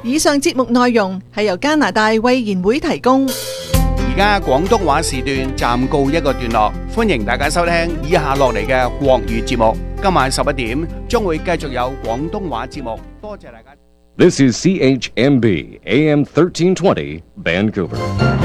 以上節目內容係由加拿大衛言會提供。 而家廣東話時段暫告一個段落，歡迎大家收聽以下落嚟嘅國語節目。今晚11點將會繼續有廣東話節目，多謝大家。 This is CHMB AM 1320 Vancouver。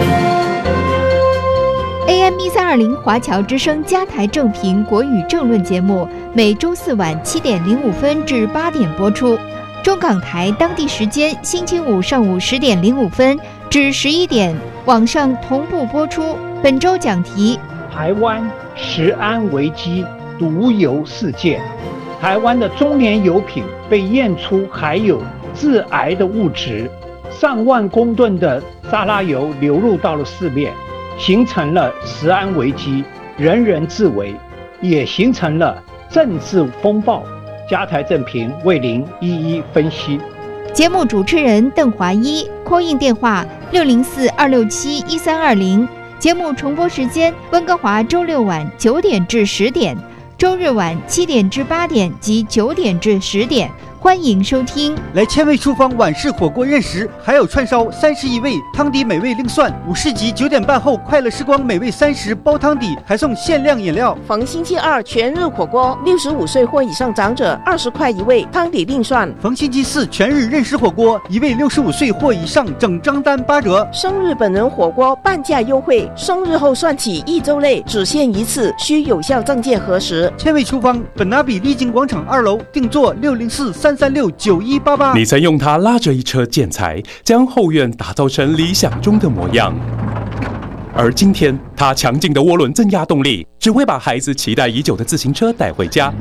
AM 1320华侨之声加台正评国语政论节目，每周四晚7点05分至8点播出。中港台当地时间星期五上午10点05分至11点，网上同步播出。本周讲题： 台湾食安危机毒油事件。台湾的中年油品被验出含有致癌的物质，上万公吨的沙拉油流入到了市面，形成了食安危机，人人自危，也形成了政治风暴。加台正评为您一一分析。 节目主持人邓华一 ，call in 电话604-267-1320。节目重播时间：温哥华周六晚9点至10点，周日晚7点至8点及9点至10点。欢迎收听。 来千味厨房晚市火锅认识，还有串烧31味，汤底美味另算。午市集9点半后，快乐时光美味30包汤底，还送限量饮料。 逢星期二全日火锅，65岁或以上长者20块一位，汤底另算。 逢星期四全日认识火锅，一位65岁或以上整张单8折。 生日本人火锅半价优惠，生日后算起1周内只限一次，需有效证件核实。 千味厨房，本拿比丽晶广场2楼，订座604-336-9188。 你曾用它拉着一车建材，将后院打造成理想中的模样。而今天，它强劲的涡轮增压动力，只会把孩子期待已久的自行车带回家。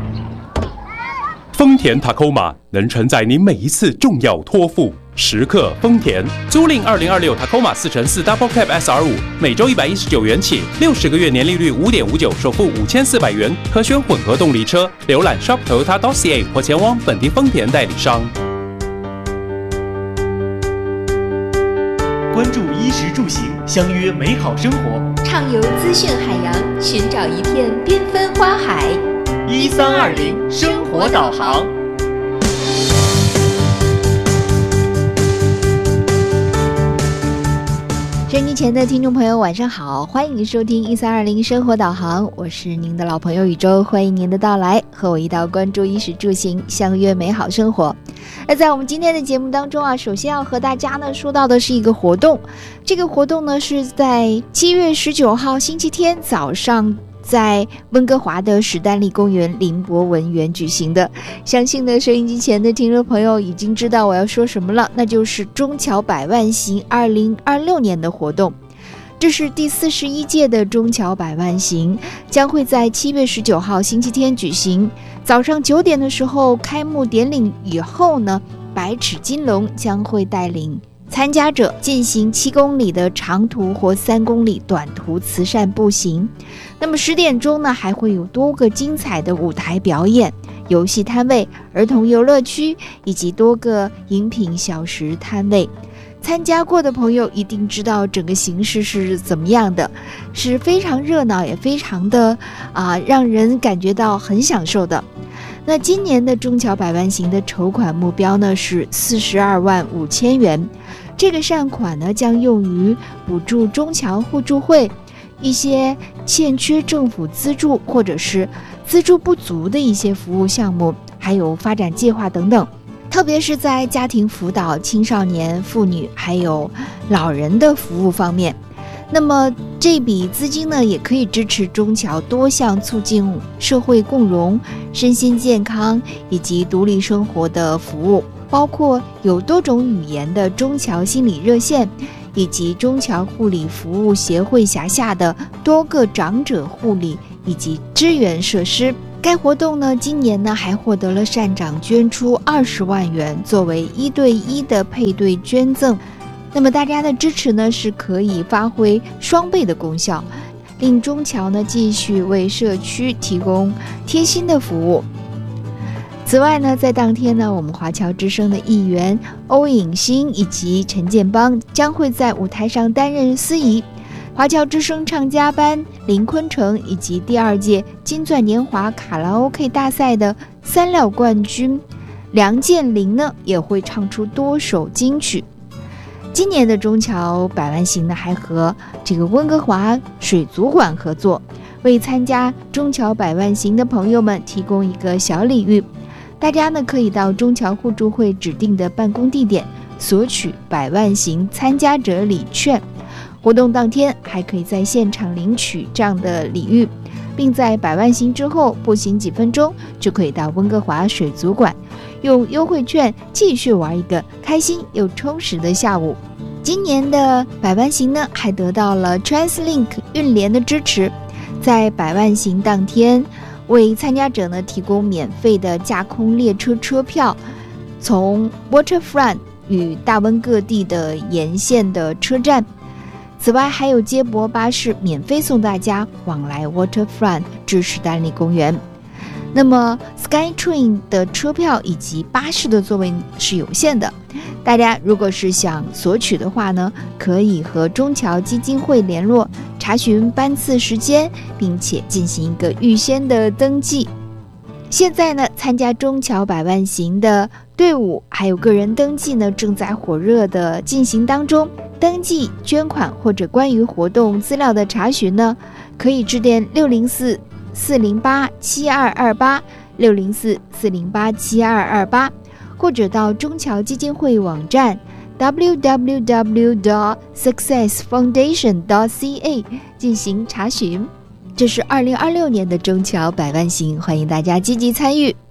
丰田 Tacoma 能承载你每一次重要托付。时刻丰田，租赁2026 Tacoma 4x4 Double Cab SR5，每周119元起，60个月年利率5.59%，首付5400元，可选混合动力车。浏览 shop.toyota.ca 或前往本地丰田代理商。 关注衣食住行，相约美好生活。 畅游资讯海洋，寻找一片缤纷花海。 1320生活导航。 收音机前的听众朋友晚上好，欢迎收听1320生活导航，我是您的老朋友宇宙，欢迎您的到来，和我一道关注衣食住行，相约美好生活。而在我们今天的节目当中啊，首先要和大家呢说到的是一个活动，这个活动呢是在7月19号星期天早上在温哥华的史丹利公园林博文园举行的。相信呢收音机前的听众朋友已经知道我要说什么了，那就是中侨百万行2026年的活动。这是第41届的中侨百万行，将会在7月19号星期天举行。早上9点的时候开幕典礼以后呢，百尺金龙将会带领参加者进行7公里的长途或3公里短途慈善步行。那么10点钟呢，还会有多个精彩的舞台表演、游戏摊位、儿童游乐区以及多个饮品小食摊位。参加过的朋友一定知道整个形式是怎么样的，是非常热闹，也非常的让人感觉到很享受的。那今年的中侨百万行的筹款目标呢是42万5千元，这个善款呢将用于补助中侨互助会一些欠缺政府资助或者是资助不足的一些服务项目，还有发展计划等等，特别是在家庭辅导、青少年、妇女还有老人的服务方面。那么这笔资金呢，也可以支持中侨多项促进社会共融、身心健康以及独立生活的服务，包括有多种语言的中侨心理热线，以及中侨护理服务协会辖下的多个长者护理以及支援设施。该活动呢，今年呢还获得了善长捐出20万元作为1对1的配对捐赠。那么大家的支持呢是可以发挥双倍的功效，令中侨呢继续为社区提供贴心的服务。此外呢，在当天呢，我们华侨之声的议员欧颖欣以及陈建邦将会在舞台上担任司仪。华侨之声唱家班林坤成以及第2届金钻年华卡拉 OK 大赛的3料冠军梁建霖呢也会唱出多首金曲。今年的中侨百万行呢，还和这个温哥华水族馆合作，为参加中侨百万行的朋友们提供一个小礼遇。大家呢可以到中侨互助会指定的办公地点索取百万行参加者礼券，活动当天还可以在现场领取这样的礼遇，并在百万行之后步行几分钟就可以到温哥华水族馆用优惠券继续玩一个开心又充实的下午。今年的百万行呢还得到了 TransLink 运联的支持，在百万行当天为参加者呢提供免费的架空列车车票，从 Waterfront 与大温各地的沿线的车站。此外还有接驳巴士免费送大家往来 Waterfront 至史丹利公园。那么 SkyTrain 的车票以及巴士的座位是有限的，大家如果是想索取的话呢，可以和中侨基金会联络，查询班次时间，并且进行一个预先的登记。现在呢，参加中侨百万行的队伍还有个人登记呢，正在火热的进行当中。登记、捐款或者关于活动资料的查询呢，可以致电604-408-7228 604-408-7228，或者到中侨基金会网站 www.successfoundation.ca 进行查询。这是2026年的中侨百万行，欢迎大家积极参与。